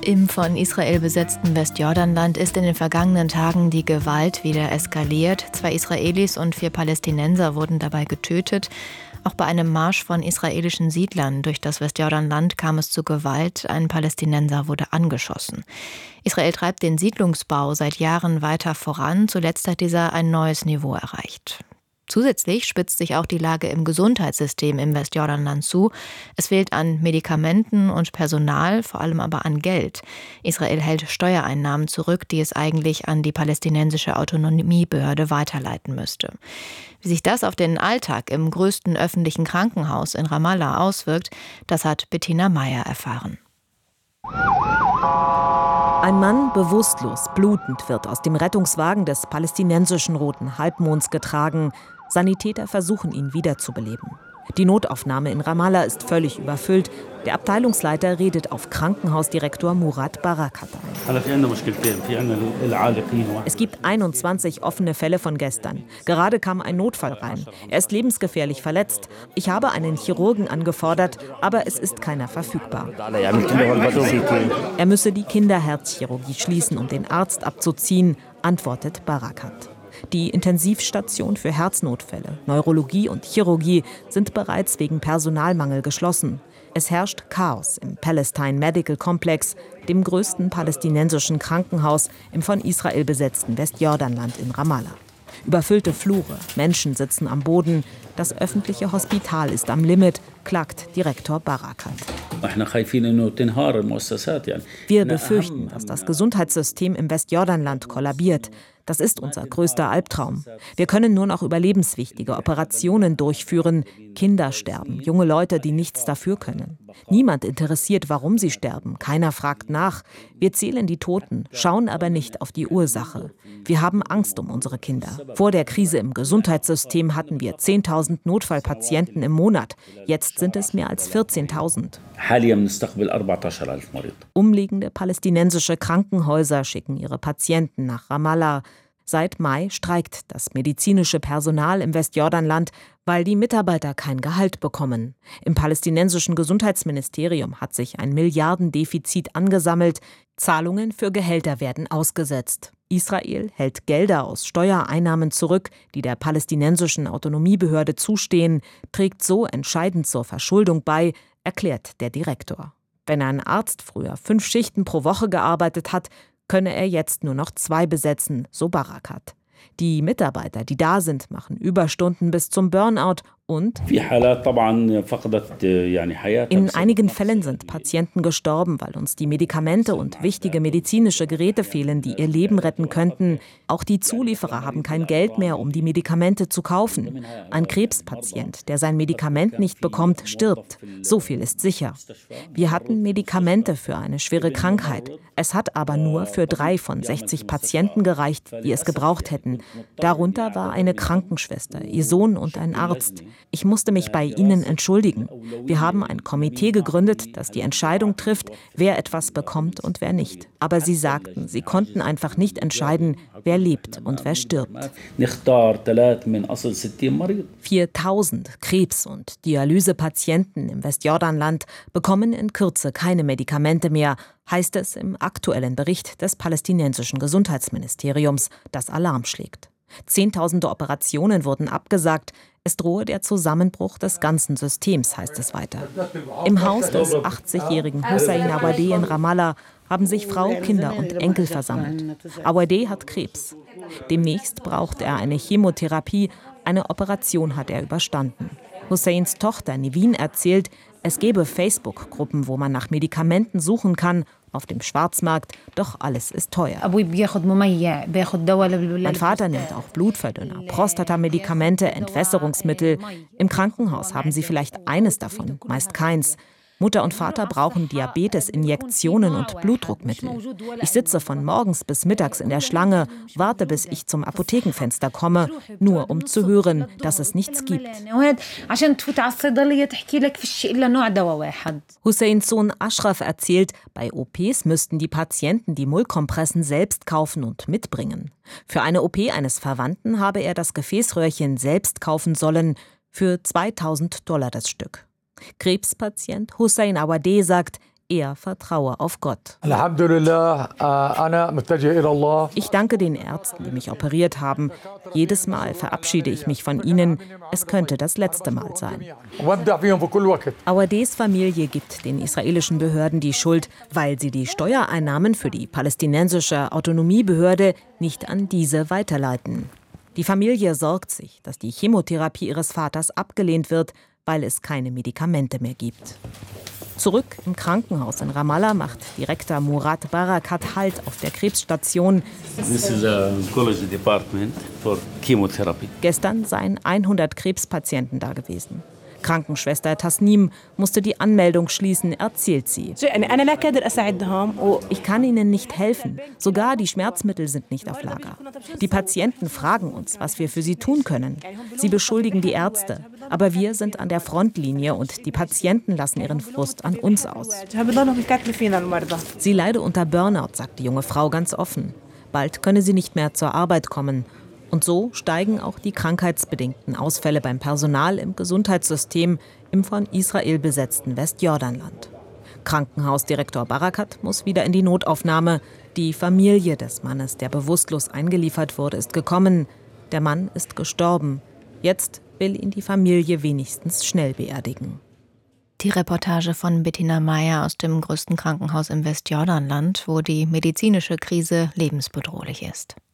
Im von Israel besetzten Westjordanland ist in den vergangenen Tagen die Gewalt wieder eskaliert. 2 Israelis und 4 Palästinenser wurden dabei getötet. Auch bei einem Marsch von israelischen Siedlern durch das Westjordanland kam es zu Gewalt. Ein Palästinenser wurde angeschossen. Israel treibt den Siedlungsbau seit Jahren weiter voran. Zuletzt hat dieser ein neues Niveau erreicht. Zusätzlich spitzt sich auch die Lage im Gesundheitssystem im Westjordanland zu. Es fehlt an Medikamenten und Personal, vor allem aber an Geld. Israel hält Steuereinnahmen zurück, die es eigentlich an die palästinensische Autonomiebehörde weiterleiten müsste. Wie sich das auf den Alltag im größten öffentlichen Krankenhaus in Ramallah auswirkt, das hat Bettina Meyer erfahren. Ein Mann, bewusstlos, blutend, wird aus dem Rettungswagen des palästinensischen Roten Halbmonds getragen. Sanitäter versuchen, ihn wiederzubeleben. Die Notaufnahme in Ramallah ist völlig überfüllt. Der Abteilungsleiter redet auf Krankenhausdirektor Murat Barakat ein. Es gibt 21 offene Fälle von gestern. Gerade kam ein Notfall rein. Er ist lebensgefährlich verletzt. Ich habe einen Chirurgen angefordert, aber es ist keiner verfügbar. Er müsse die Kinderherzchirurgie schließen, um den Arzt abzuziehen, antwortet Barakat. Die Intensivstation für Herznotfälle, Neurologie und Chirurgie sind bereits wegen Personalmangel geschlossen. Es herrscht Chaos im Palestine Medical Complex, dem größten palästinensischen Krankenhaus im von Israel besetzten Westjordanland in Ramallah. Überfüllte Flure, Menschen sitzen am Boden. Das öffentliche Hospital ist am Limit, klagt Direktor Barakat. Wir befürchten, dass das Gesundheitssystem im Westjordanland kollabiert. Das ist unser größter Albtraum. Wir können nur noch überlebenswichtige Operationen durchführen. Kinder sterben, junge Leute, die nichts dafür können. Niemand interessiert, warum sie sterben. Keiner fragt nach. Wir zählen die Toten, schauen aber nicht auf die Ursache. Wir haben Angst um unsere Kinder. Vor der Krise im Gesundheitssystem hatten wir 10.000 Notfallpatienten im Monat. Jetzt sind es mehr als 14.000. Umliegende palästinensische Krankenhäuser schicken ihre Patienten nach Ramallah. Seit Mai streikt das medizinische Personal im Westjordanland, weil die Mitarbeiter kein Gehalt bekommen. Im palästinensischen Gesundheitsministerium hat sich ein Milliardendefizit angesammelt. Zahlungen für Gehälter werden ausgesetzt. Israel hält Gelder aus Steuereinnahmen zurück, die der palästinensischen Autonomiebehörde zustehen, trägt so entscheidend zur Verschuldung bei, erklärt der Direktor. Wenn ein Arzt früher 5 Schichten pro Woche gearbeitet hat, könne er jetzt nur noch 2 besetzen, so Barakat. Die Mitarbeiter, die da sind, machen Überstunden bis zum Burnout und in einigen Fällen sind Patienten gestorben, weil uns die Medikamente und wichtige medizinische Geräte fehlen, die ihr Leben retten könnten. Auch die Zulieferer haben kein Geld mehr, um die Medikamente zu kaufen. Ein Krebspatient, der sein Medikament nicht bekommt, stirbt. So viel ist sicher. Wir hatten Medikamente für eine schwere Krankheit. Es hat aber nur für 3 von 60 Patienten gereicht, die es gebraucht hätten. Darunter war eine Krankenschwester, ihr Sohn und ein Arzt. Ich musste mich bei ihnen entschuldigen. Wir haben ein Komitee gegründet, das die Entscheidung trifft, wer etwas bekommt und wer nicht. Aber sie sagten, sie konnten einfach nicht entscheiden, wer lebt und wer stirbt. 4.000 Krebs- und Dialysepatienten im Westjordanland bekommen in Kürze keine Medikamente mehr, heißt es im aktuellen Bericht des palästinensischen Gesundheitsministeriums, das Alarm schlägt. Zehntausende Operationen wurden abgesagt. Es drohe der Zusammenbruch des ganzen Systems, heißt es weiter. Im Haus des 80-jährigen Hussein Awadeh in Ramallah haben sich Frau, Kinder und Enkel versammelt. Awadeh hat Krebs. Demnächst braucht er eine Chemotherapie. Eine Operation hat er überstanden. Husseins Tochter Nevin erzählt, es gebe Facebook-Gruppen, wo man nach Medikamenten suchen kann, auf dem Schwarzmarkt, doch alles ist teuer. Mein Vater nimmt auch Blutverdünner, Prostatamedikamente, Entwässerungsmittel. Im Krankenhaus haben sie vielleicht eines davon, meist keins. Mutter und Vater brauchen Diabetes-Injektionen und Blutdruckmittel. Ich sitze von morgens bis mittags in der Schlange, warte, bis ich zum Apothekenfenster komme, nur um zu hören, dass es nichts gibt. Husseins Sohn Ashraf erzählt, bei OPs müssten die Patienten die Mullkompressen selbst kaufen und mitbringen. Für eine OP eines Verwandten habe er das Gefäßröhrchen selbst kaufen sollen, für $2.000 das Stück. Krebspatient Hussein Awadeh sagt, er vertraue auf Gott. Ich danke den Ärzten, die mich operiert haben. Jedes Mal verabschiede ich mich von ihnen. Es könnte das letzte Mal sein. Awadehs Familie gibt den israelischen Behörden die Schuld, weil sie die Steuereinnahmen für die palästinensische Autonomiebehörde nicht an diese weiterleiten. Die Familie sorgt sich, dass die Chemotherapie ihres Vaters abgelehnt wird, weil es keine Medikamente mehr gibt. Zurück im Krankenhaus in Ramallah macht Direktor Murat Barakat Halt auf der Krebsstation. This is a oncology department for chemotherapy. Gestern seien 100 Krebspatienten da gewesen. Krankenschwester Tasnim musste die Anmeldung schließen, erzählt sie. Ich kann ihnen nicht helfen. Sogar die Schmerzmittel sind nicht auf Lager. Die Patienten fragen uns, was wir für sie tun können. Sie beschuldigen die Ärzte. Aber wir sind an der Frontlinie und die Patienten lassen ihren Frust an uns aus. Sie leide unter Burnout, sagt die junge Frau ganz offen. Bald könne sie nicht mehr zur Arbeit kommen. Und so steigen auch die krankheitsbedingten Ausfälle beim Personal im Gesundheitssystem im von Israel besetzten Westjordanland. Krankenhausdirektor Barakat muss wieder in die Notaufnahme. Die Familie des Mannes, der bewusstlos eingeliefert wurde, ist gekommen. Der Mann ist gestorben. Jetzt will ihn die Familie wenigstens schnell beerdigen. Die Reportage von Bettina Meyer aus dem größten Krankenhaus im Westjordanland, wo die medizinische Krise lebensbedrohlich ist.